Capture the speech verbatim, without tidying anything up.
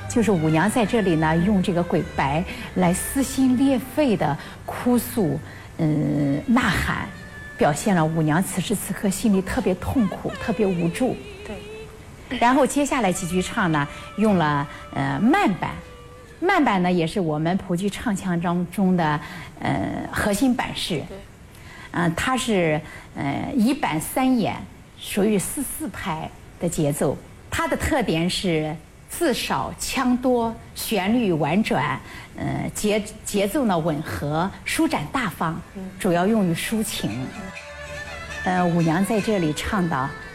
就是舞娘在这里呢，用这个鬼白来撕心裂肺的哭诉，嗯，呐喊，表现了舞娘此时此刻心里特别痛苦、特别无助。 对。 然后接下来几句唱呢，用了呃慢板，慢板呢也是我们普剧唱腔当中的呃核心板式。对。嗯、呃，它是呃一板三眼，属于四四拍的节奏。它的特点是字少腔多，旋律婉转，呃节节奏呢吻合，舒展大方，主要用于抒情。呃，舞娘在这里唱到。